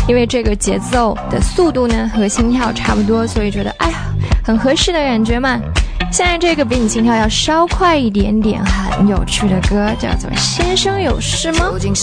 因为这个节奏的速度呢和心跳差不多，所以觉得哎呀很合适的感觉嘛。现在这个比你心跳要稍快一点点，很有趣的歌，叫做《先生有事吗》。 究竟